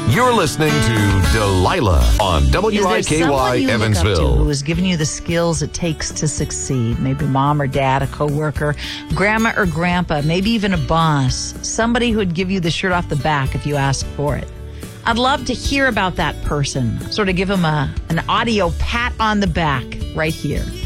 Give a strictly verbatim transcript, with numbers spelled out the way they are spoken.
You're listening to Delilah on W I K Y Evansville. Who has given you the skills it takes to succeed? Maybe mom or dad, a coworker, grandma or grandpa, maybe even a boss. Somebody who would give you the shirt off the back if you ask for it. I'd love to hear about that person. Sort of give them a an audio pat on the back right here.